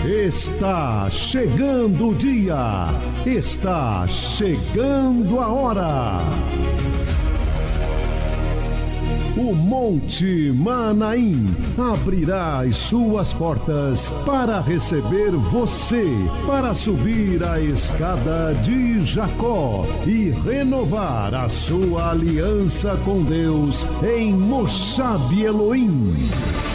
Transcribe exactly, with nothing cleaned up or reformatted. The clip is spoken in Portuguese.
Está chegando o dia, está chegando a hora. O Monte Manaim abrirá as suas portas para receber você, para subir a escada de Jacó e renovar a sua aliança com Deus em Moshabe Elohim.